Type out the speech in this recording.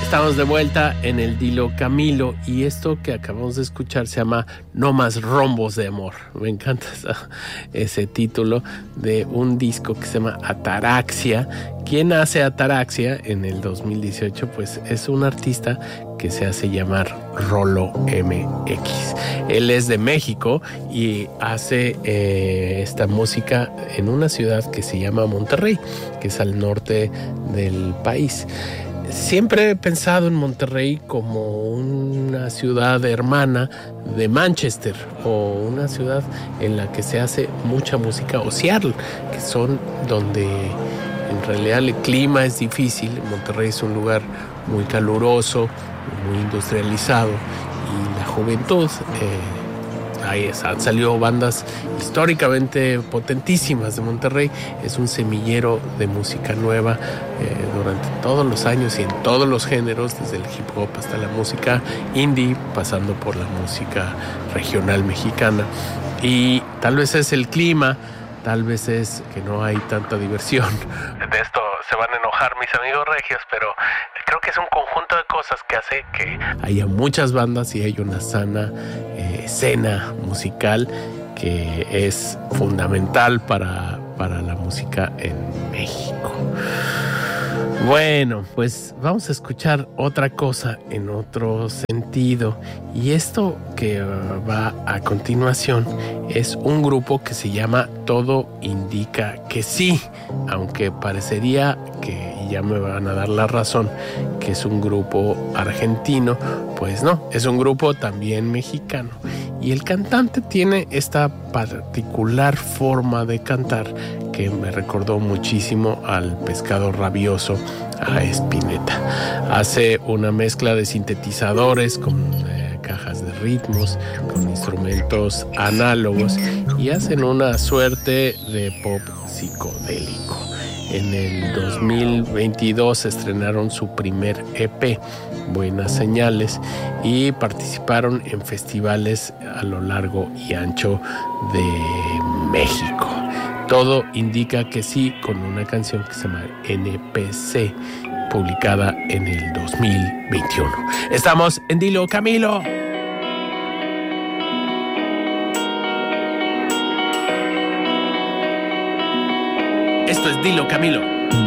Estamos de vuelta en el Dilo Camilo y esto que acabamos de escuchar se llama No Más Rombos de Amor. Me encanta ese título de un disco que se llama Ataraxia. ¿Quién hace Ataraxia en el 2018? Pues es un artista que se hace llamar Rolo MX. Él es de México y hace esta música en una ciudad que se llama Monterrey, que es al norte del país. Siempre he pensado en Monterrey como una ciudad hermana de Manchester o una ciudad en la que se hace mucha música, o Seattle, que son donde en realidad el clima es difícil. Monterrey es un lugar muy caluroso, muy industrializado, y la juventud, ahí han salido bandas históricamente potentísimas de Monterrey. Es un semillero de música nueva durante todos los años y en todos los géneros, desde el hip hop hasta la música indie, pasando por la música regional mexicana. Y tal vez es el clima, tal vez es que no hay tanta diversión. De esto se van a enojar mis amigos regios, pero creo que es un conjunto de cosas que hace que haya muchas bandas y hay una sana escena musical que es fundamental para la música en México. Bueno, pues vamos a escuchar otra cosa en otro sentido, y esto que va a continuación es un grupo que se llama Todo Indica que Sí, aunque parecería que, y ya me van a dar la razón, que es un grupo argentino. Pues no, es un grupo también mexicano, y el cantante tiene esta particular forma de cantar que me recordó muchísimo al Pescado Rabioso, a Spinetta. Hace una mezcla de sintetizadores con cajas de ritmos, con instrumentos análogos, y hacen una suerte de pop psicodélico. En el 2022 estrenaron su primer EP, Buenas Señales, y participaron en festivales a lo largo y ancho de México. Todo indica que sí, con una canción que se llama NPC, publicada en el 2021. Estamos en Dilo Camilo. Esto es Dilo Camilo.